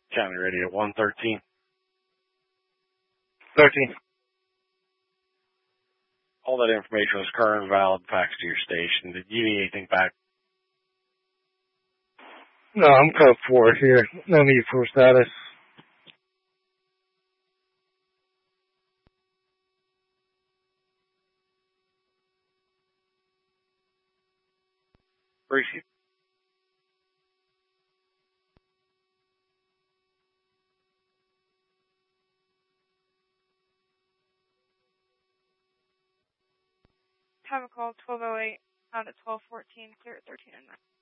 County Radio 113. 13. All that information was current and valid fax to your station. Did you need anything back? No, I'm code 4 here. No need for status. Appreciate it. Have a call 1208 out at 1214, clear at 13 and 9.